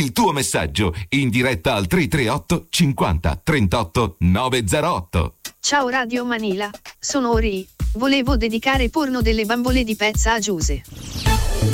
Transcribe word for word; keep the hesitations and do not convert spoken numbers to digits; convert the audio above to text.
il tuo messaggio in diretta al tre tre otto cinquanta trentotto novecentotto. Ciao Radio Manila, sono Ori. Volevo dedicare Porno delle bambole di Pezza a Giuse.